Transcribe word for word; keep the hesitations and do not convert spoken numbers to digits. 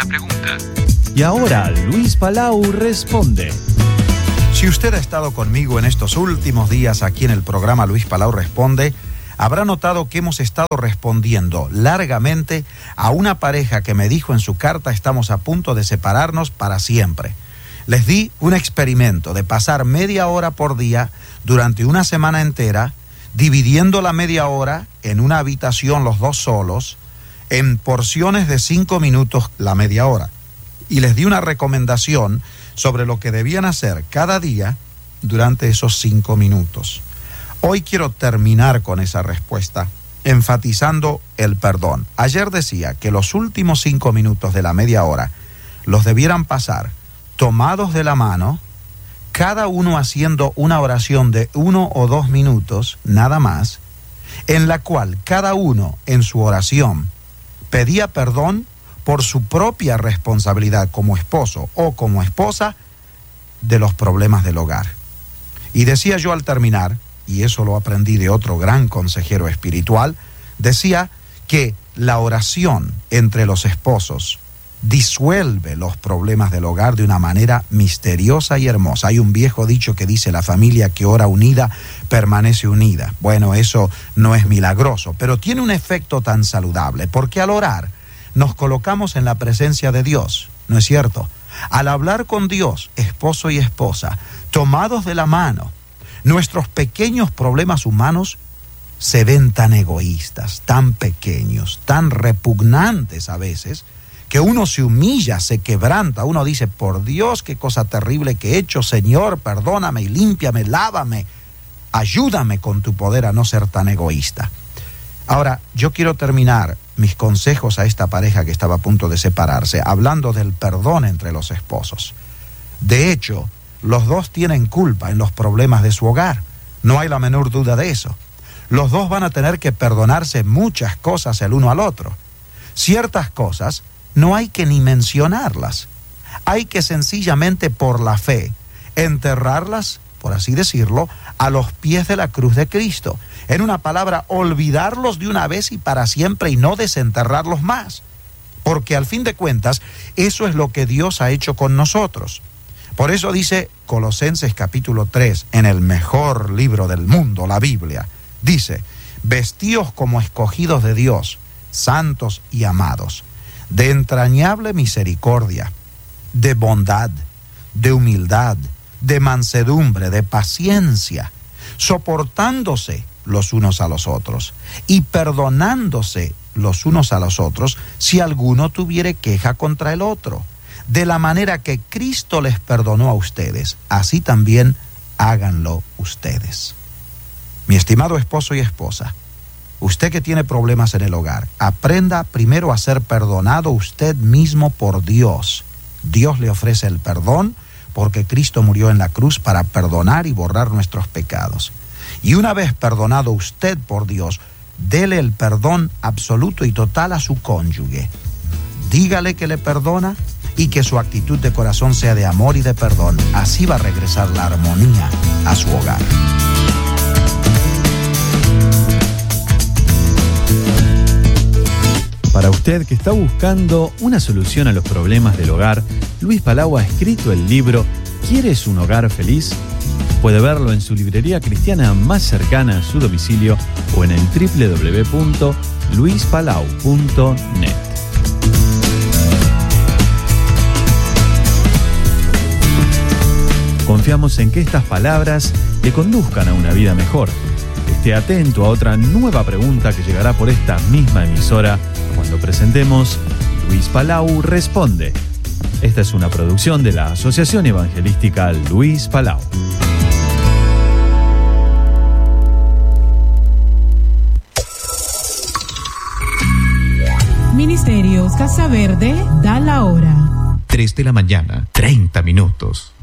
pregunta. Y ahora Luis Palau responde. Si usted ha estado conmigo en estos últimos días aquí en el programa Luis Palau Responde, habrá notado que hemos estado respondiendo largamente a una pareja que me dijo en su carta: estamos a punto de separarnos para siempre. Les di un experimento de pasar media hora por día durante una semana entera, dividiendo la media hora en una habitación los dos solos, en porciones de cinco minutos la media hora. Y les di una recomendación sobre lo que debían hacer cada día durante esos cinco minutos. Hoy quiero terminar con esa respuesta, enfatizando el perdón. Ayer decía que los últimos cinco minutos de la media hora los debieran pasar tomados de la mano, cada uno haciendo una oración de uno o dos minutos, nada más, en la cual cada uno en su oración pedía perdón por su propia responsabilidad como esposo o como esposa de los problemas del hogar. Y decía yo al terminar, y eso lo aprendí de otro gran consejero espiritual, decía que la oración entre los esposos disuelve los problemas del hogar de una manera misteriosa y hermosa. Hay un viejo dicho que dice: la familia que ora unida permanece unida. Bueno, eso no es milagroso, pero tiene un efecto tan saludable, porque al orar nos colocamos en la presencia de Dios, ¿no es cierto? Al hablar con Dios, esposo y esposa, tomados de la mano, nuestros pequeños problemas humanos se ven tan egoístas, tan pequeños, tan repugnantes a veces, que uno se humilla, se quebranta, uno dice: por Dios, qué cosa terrible que he hecho, Señor, perdóname y límpiame, lávame, ayúdame con tu poder a no ser tan egoísta. Ahora, yo quiero terminar mis consejos a esta pareja que estaba a punto de separarse, hablando del perdón entre los esposos. De hecho, los dos tienen culpa en los problemas de su hogar, no hay la menor duda de eso. Los dos van a tener que perdonarse muchas cosas el uno al otro. Ciertas cosas no hay que ni mencionarlas. Hay que sencillamente, por la fe, enterrarlas, por así decirlo, a los pies de la cruz de Cristo. En una palabra, olvidarlos de una vez y para siempre y no desenterrarlos más. Porque al fin de cuentas, eso es lo que Dios ha hecho con nosotros. Por eso dice Colosenses capítulo tres, en el mejor libro del mundo, la Biblia, dice: vestíos como escogidos de Dios, santos y amados, de entrañable misericordia, de bondad, de humildad, de mansedumbre, de paciencia, soportándose los unos a los otros y perdonándose los unos a los otros si alguno tuviere queja contra el otro. De la manera que Cristo les perdonó a ustedes, así también háganlo ustedes. Mi estimado esposo y esposa, usted que tiene problemas en el hogar, aprenda primero a ser perdonado usted mismo por Dios. Dios le ofrece el perdón porque Cristo murió en la cruz para perdonar y borrar nuestros pecados. Y una vez perdonado usted por Dios, dele el perdón absoluto y total a su cónyuge. Dígale que le perdona y que su actitud de corazón sea de amor y de perdón. Así va a regresar la armonía a su hogar. Para usted que está buscando una solución a los problemas del hogar, Luis Palau ha escrito el libro ¿Quieres un hogar feliz? Puede verlo en su librería cristiana más cercana a su domicilio o en el doble u doble u doble u punto luis palau punto net. Confiamos en que estas palabras le conduzcan a una vida mejor. Esté atento a otra nueva pregunta que llegará por esta misma emisora cuando presentemos Luis Palau Responde. Esta es una producción de la Asociación Evangelística Luis Palau. Ministerios Casa Verde da la hora. tres de la mañana, treinta minutos.